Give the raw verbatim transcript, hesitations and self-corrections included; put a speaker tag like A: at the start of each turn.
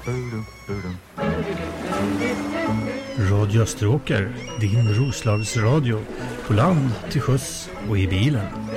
A: Radio Österåker, din Roslagsradio, på land, till sjöss och i bilen.